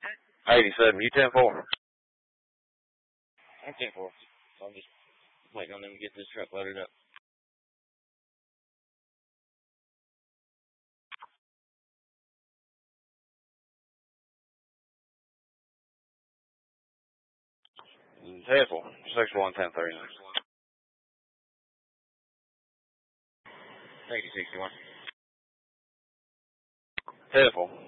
87, you 10-4. I'm 10-4. So I'm just waiting on them to get this truck loaded up. Careful. 61, 10, 39. Thank you, 61. Careful.